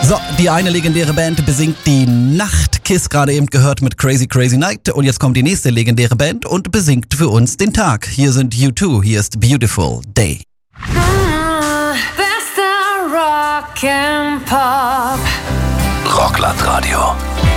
So, die eine legendäre Band besingt die Nacht. Kiss gerade eben gehört mit Crazy Crazy Night. Und jetzt kommt die nächste legendäre Band und besingt für uns den Tag. Hier sind U2, hier ist Beautiful Day. Bester Rock and Pop. Rockland Radio.